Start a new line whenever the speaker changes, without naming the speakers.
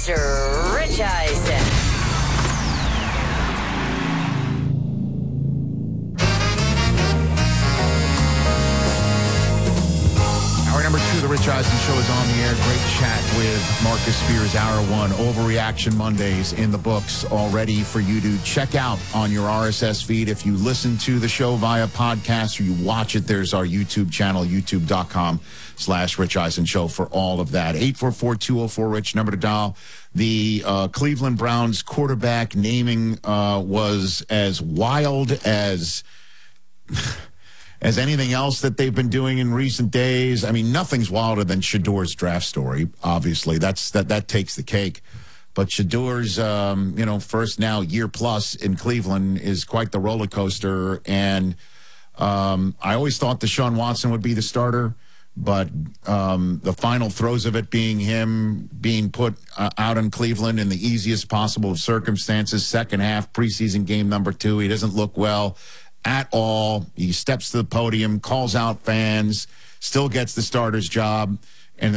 Mr. Rich Eisen.
Hour number 2 of the Rich Eisen Show is on the air. Great chat with Marcus Spears. Hour 1, Overreaction Mondays in the books, all ready for you to check out on your RSS feed. If you listen to the show via podcast or you watch it, there's our YouTube channel, youtube.com/Rich Eisen Show for all of that. 844-204-RICH, number to dial. The Cleveland Browns quarterback naming was as wild as anything else that they've been doing in recent days. I mean, nothing's wilder than Shedor's draft story, obviously. That takes the cake. But Shedor's, first now year plus in Cleveland is quite the roller coaster. And I always thought Deshaun Watson would be the starter. But the final throes of it being him being put out in Cleveland in the easiest possible of circumstances, second half, preseason game number 2, he doesn't look well at all. He steps to the podium, calls out fans, still gets the starter's job.